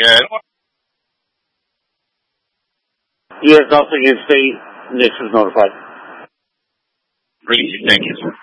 Good. Yes, also you say Nick was notified. Thank you, sir.